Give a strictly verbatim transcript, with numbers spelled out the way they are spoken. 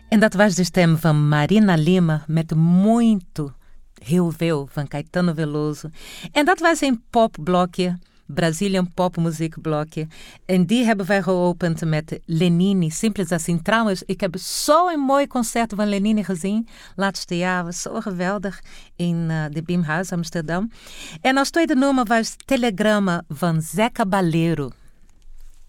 En dat was de stem van Marina Lima met muito, heel veel van Caetano Veloso. En dat was een popblokje, Brazilian popmuziekblokje. En die hebben wij geopend met Lenine, simples assim. Trouwens, ik heb zo'n mooi concert van Lenine gezien. Laatste jaar was zo geweldig in uh, de Bimhuis Amsterdam. En als tweede nummer was Telegrama van Zé Cabaleiro.